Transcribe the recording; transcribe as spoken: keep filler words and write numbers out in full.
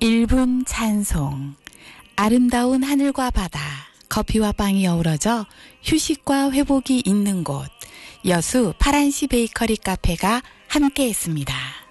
일 분 찬송. 아름다운 하늘과 바다, 커피와 빵이 어우러져 휴식과 회복이 있는 곳, 여수 파란시 베이커리 카페가 함께했습니다.